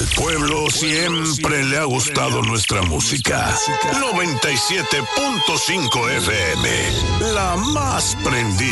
Al pueblo siempre le ha gustado nuestra música. 97.5 FM, la más prendida.